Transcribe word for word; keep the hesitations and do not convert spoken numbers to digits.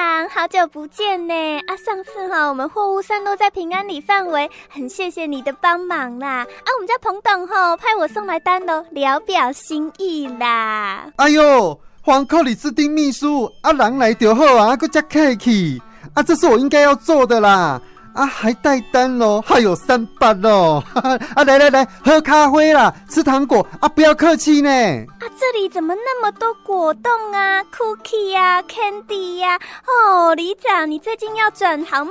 长，好久不见呢！啊，上次哈、哦、我们货物散落在平安里范围，很谢谢你的帮忙啦！啊，我们家彭董吼、哦、派我送来单喽，聊表心意啦。 哎呦，黄寇里斯丁秘书，啊，人来就好啊，还搁这客气，啊，这是我应该要做的啦。啊，还带单咯，还有三八咯！啊，来来来，喝咖啡啦，吃糖果啊，不要客气呢。 啊，这里怎么那么多果冻啊、cookie 啊、candy 呀、啊？哦，里长，你最近要转行卖